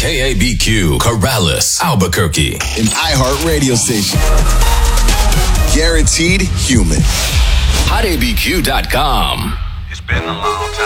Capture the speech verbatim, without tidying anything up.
K A B Q, Corrales, Albuquerque. An iHeart radio station. Guaranteed human. hot A B Q dot com. It's been a long time.